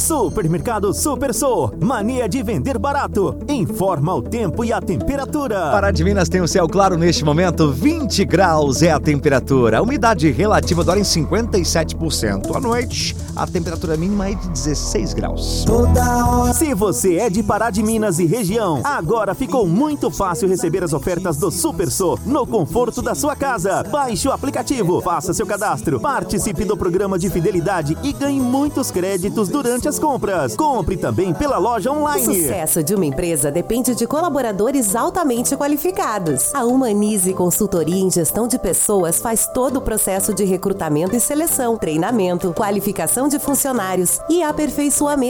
Supermercado Supersô, mania de vender barato. Informa o tempo e a temperatura. Pará de Minas tem o céu claro neste momento, 20 graus é a temperatura. A umidade relativa do ar em 57%. À noite, a temperatura mínima é de 16 graus. Se você é de Pará de Minas e região, agora ficou muito fácil receber as ofertas do Supersô no conforto da sua casa. Baixe o aplicativo, faça seu cadastro, participe do programa de fidelidade e ganhe muitos créditos durante as compras. Compre também pela loja online. O sucesso de uma empresa depende de colaboradores altamente qualificados. A Humanize Consultoria em Gestão de Pessoas faz todo o processo de recrutamento e seleção, treinamento, qualificação de funcionários e aperfeiçoamento